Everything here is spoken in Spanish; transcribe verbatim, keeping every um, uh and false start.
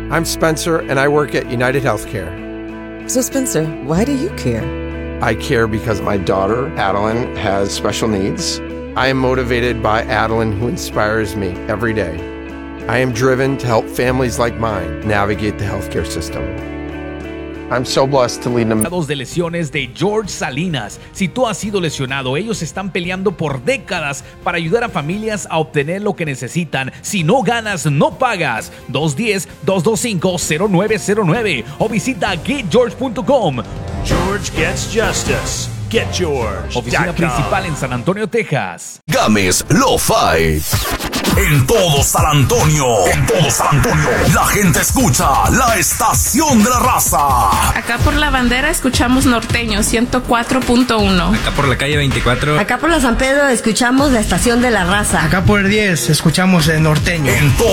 I'm Spencer, and I work at United Healthcare. So, Spencer, why do you care? I care because my daughter, Adeline, has special needs. I am motivated by Adeline, who inspires me every day. I am driven to help families like mine navigate the healthcare system. I'm so blessed to lead them. De lesiones de George Salinas. Si tú has sido lesionado, ellos están peleando por décadas para ayudar a familias a obtener lo que necesitan. Si no ganas, no pagas. dos uno cero, dos dos cinco, cero nueve cero nueve o visita get george punto com. George gets justice. Get George. Oficina principal en San Antonio, Texas. Gámez Lo-Fi. En todo San Antonio, en todo San Antonio, la gente escucha la estación de la raza. Acá por la bandera escuchamos Norteño ciento cuatro punto uno. Acá por la calle veinticuatro. Acá por la San Pedro escuchamos la estación de la raza. Acá por el diez escuchamos el Norteño. En todo